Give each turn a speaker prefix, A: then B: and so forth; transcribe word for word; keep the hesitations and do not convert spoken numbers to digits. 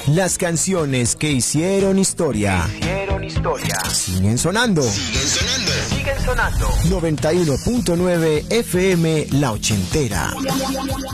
A: Las canciones que hicieron historia.
B: Hicieron historia.
A: Siguen sonando.
B: Siguen sonando. Siguen sonando.
A: noventa y uno punto nueve F M La Ochentera.